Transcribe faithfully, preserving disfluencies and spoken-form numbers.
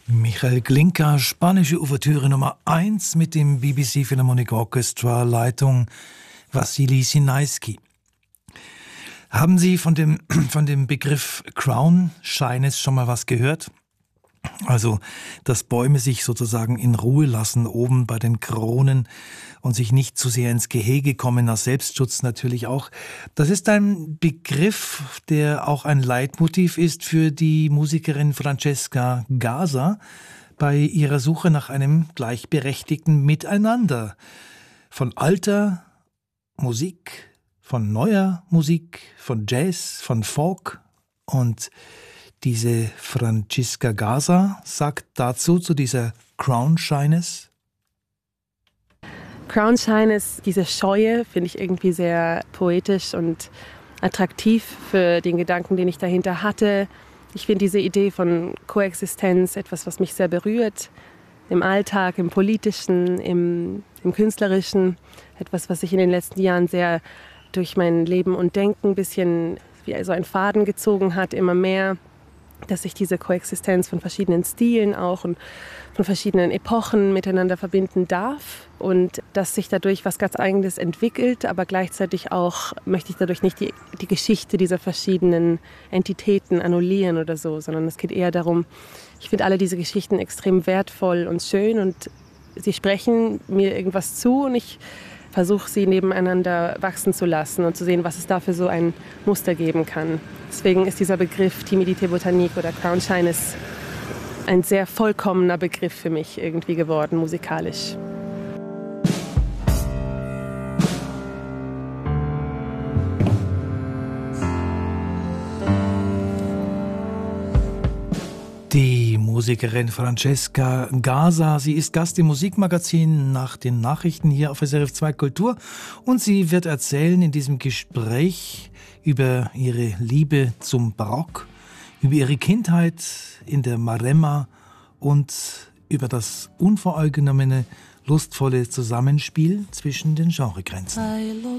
Michael Glinka, spanische Ouvertüre Nummer eins mit dem B B C Philharmonic Orchestra, Leitung Wassily Sinaisky. Haben Sie von dem, von dem Begriff Crown Shyness schon mal was gehört? Also, dass Bäume sich sozusagen in Ruhe lassen oben bei den Kronen und sich nicht zu sehr ins Gehege kommen, aus Selbstschutz natürlich auch. Das ist ein Begriff, der auch ein Leitmotiv ist für die Musikerin Francesca Garza bei ihrer Suche nach einem gleichberechtigten Miteinander von alter Musik, von neuer Musik, von Jazz, von Folk. Und diese Francesca Garza sagt dazu, zu dieser Crown Shyness: Crown Shyness, diese Scheue, finde ich irgendwie sehr poetisch und attraktiv für den Gedanken, den ich dahinter hatte. Ich finde diese Idee von Koexistenz etwas, was mich sehr berührt. Im Alltag, im Politischen, im, im Künstlerischen. Etwas, was sich in den letzten Jahren sehr durch mein Leben und Denken ein bisschen wie so ein Faden gezogen hat, immer mehr. Dass sich diese Koexistenz von verschiedenen Stilen auch und von verschiedenen Epochen miteinander verbinden darf und dass sich dadurch was ganz Eigenes entwickelt, aber gleichzeitig auch möchte ich dadurch nicht die, die Geschichte dieser verschiedenen Entitäten annullieren oder so, sondern es geht eher darum, ich finde alle diese Geschichten extrem wertvoll und schön und sie sprechen mir irgendwas zu und ich versuche sie nebeneinander wachsen zu lassen und zu sehen, was es da für so ein Muster geben kann. Deswegen ist dieser Begriff Timidité Botanique oder Crown Shyness ein sehr vollkommener Begriff für mich irgendwie geworden, musikalisch. Die Musikerin Francesca Garza, sie ist Gast im Musikmagazin nach den Nachrichten hier auf S R F zwei Kultur und sie wird erzählen in diesem Gespräch über ihre Liebe zum Barock, über ihre Kindheit in der Maremma und über das unvoreingenommene, lustvolle Zusammenspiel zwischen den Genregrenzen.